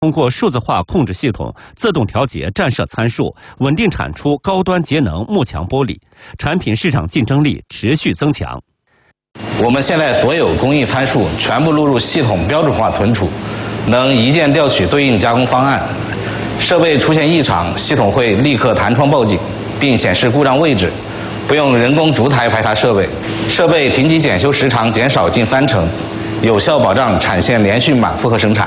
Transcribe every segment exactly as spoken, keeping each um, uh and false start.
通过数字化控制系统自动调节站设参数，稳定产出高端节能幕墙玻璃，产品市场竞争力持续增强。 我们现在所有工艺参数全部录入系统标准化存储，能一键调取对应加工方案。设备出现异常，系统会立刻弹窗报警，并显示故障位置，不用人工逐台排查设备。设备停机检修时长减少近三成，有效保障产线连续满负荷生产。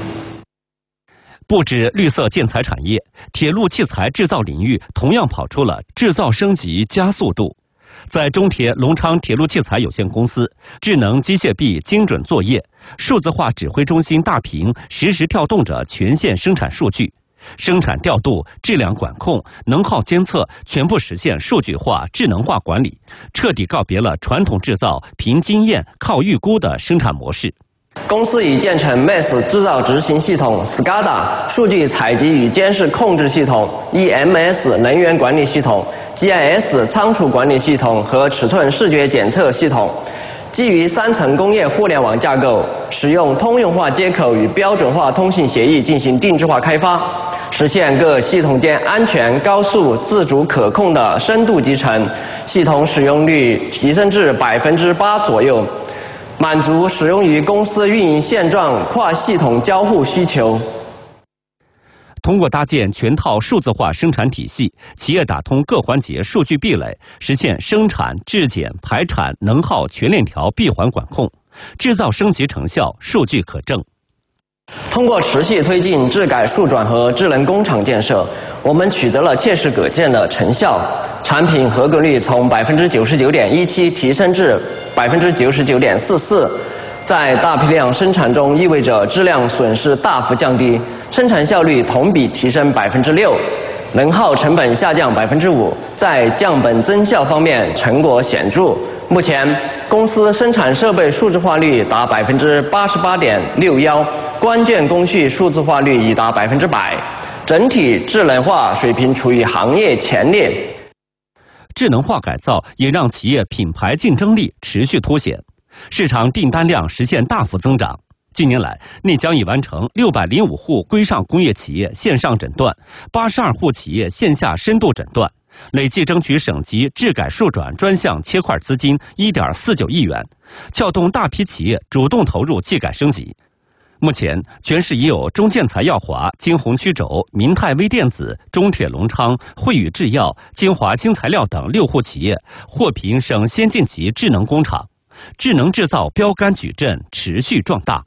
不止绿色建材产业，铁路器材制造领域同样跑出了制造升级加速度。在中铁隆昌铁路器材有限公司，智能机械臂精准作业、数字化指挥中心大屏实时调动着全线生产数据，生产调度、质量管控、能耗监测全部实现数据化、智能化管理，彻底告别了传统制造凭经验、靠预估的生产模式。 公司已建成 M A S 制造执行系统、S C A D A 数据采集与监视控制系统、E M S 能源管理系统、G I S 仓储管理系统和尺寸视觉检测系统。基于三层工业互联网架构，使用通用化接口与标准化通信协议进行定制化开发，实现各系统间安全、高速、自主可控的深度集成，系统使用率提升至百分之八左右。满足使用于公司运营现状跨系统交互需求。 通过搭建全套数字化生产体系，企业打通各环节数据壁垒，实现生产、质检、排产、能耗全链条闭环管控，制造升级成效数据可证。 通过持续推进质改数转和智能工厂建设，我们取得了切实可见的成效，产品合格率从百分之九十九点一七提升至百分之九十九点四四。在大批量生产中，意味着质量损失大幅降低，生产效率同比提升百分之六，能耗成本下降百分之五，在降本增效方面成果显著。目前，公司生产设备数字化率达百分之八十八点六幺，关键工序数字化率已达百分之百，整体智能化水平处于行业前列。 智能化改造也让企业品牌竞争力持续凸显，市场订单量实现大幅增长。近年来，内江已完成六百零五户规上工业企业线上诊断，八十二户企业线下深度诊断，累计争取省级质改数转专项切块资金 一点四九亿元，撬动大批企业主动投入技改升级。目前，全市已有中建材耀华、金鸿曲轴、民泰微电子、中铁隆昌、汇宇制药、金华新材料等六户企业获评省先进级智能工厂，智能制造标杆矩阵持续壮大。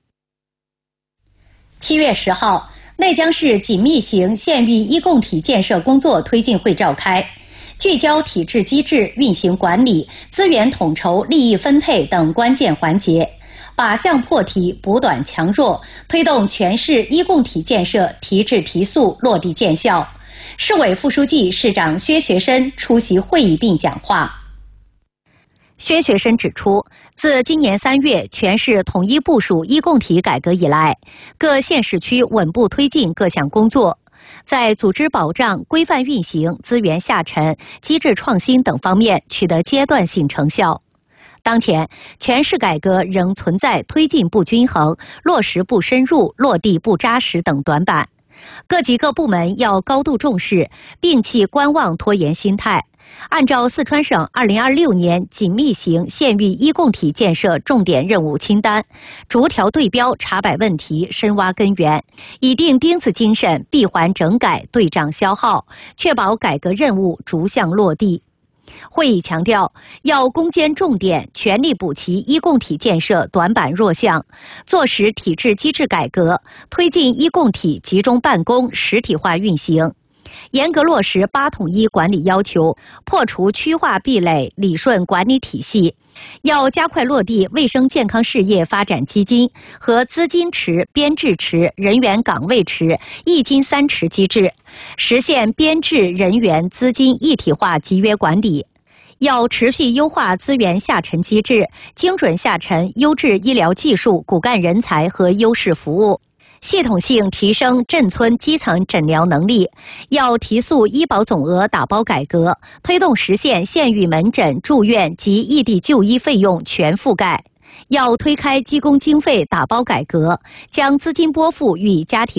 七月十号，内江市紧密型县域一共体建设工作推进会召开，聚焦体制机制、运行管理、资源统筹、利益分配等关键环节，靶向破题，补短强弱，推动全市一共体建设提质提速落地见效。市委副书记、市长薛学深出席会议并讲话。薛学深指出，自今年三月全市统一部署一共体改革以来，各县市区稳步推进各项工作，在组织保障、规范运行、资源下沉、机制创新等方面取得阶段性成效。当前，全市改革仍存在推进不均衡、落实不深入、落地不扎实等短板，各级各部门要高度重视，摒弃观望拖延心态，按照四川省二零二六年紧密型县域一共体建设重点任务清单，逐条对标查摆问题，深挖根源，以钉钉子精神闭环整改，对账消耗，确保改革任务逐项落地。会议强调，要攻坚重点，全力补齐一共体建设短板弱项，做实体制机制改革，推进一共体集中办公实体化运行，严格落实八统一管理要求，破除区划壁垒，理顺管理体系。要加快落地卫生健康事业发展基金和资金池、编制池、人员岗位池一金三池机制，实现编制、人员、资金一体化集约管理。要持续优化资源下沉机制，精准下沉优质医疗技术、骨干人才和优势服务。系统性提升镇村基层诊疗能力，要提速医保总额打包改革，推动实现县域门诊、住院及异地就医费用全覆盖。要推开技工经费打包改革，将资金拨付与家庭